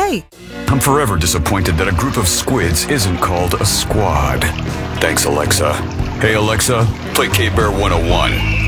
say? I'm forever disappointed that a group of squids isn't called a squad. Thanks, Alexa. Hey, Alexa, play K-Bear 101.